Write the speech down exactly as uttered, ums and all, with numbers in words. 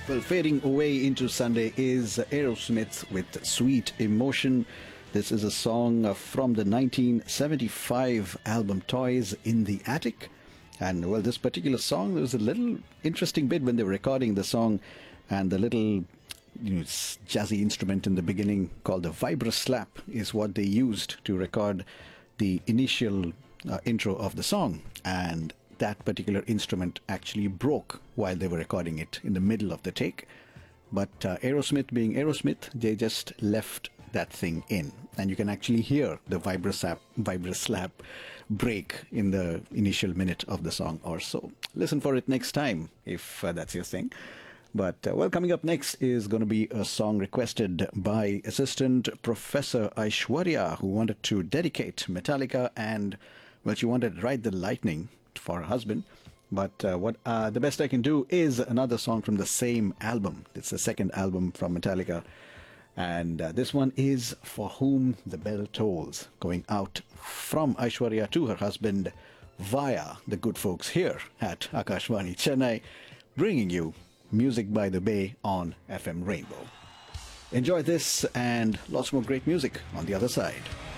Well, fading away into Sunday is Aerosmith with Sweet Emotion. This is a song from the nineteen seventy-five album Toys in the Attic. And, well, this particular song, there was a little interesting bit when they were recording the song, and the little you know, jazzy instrument in the beginning called the Vibra Slap is what they used to record the initial uh, intro of the song. And that particular instrument actually broke while they were recording it in the middle of the take. But uh, Aerosmith being Aerosmith, they just left that thing in. And you can actually hear the Vibra Slap, Vibra Slap break in the initial minute of the song or so. Listen for it next time if uh, that's your thing. But, uh, well, coming up next is going to be a song requested by Assistant Professor Aishwarya, who wanted to dedicate Metallica and, well, she wanted to Ride the Lightning for her husband. But uh, what uh, the best I can do is another song from the same album. It's the second album from Metallica. And uh, this one is For Whom the Bell Tolls, going out from Aishwarya to her husband via the good folks here at Akashvani Chennai, bringing you Music by the Bay on F M Rainbow. Enjoy this and lots more great music on the other side.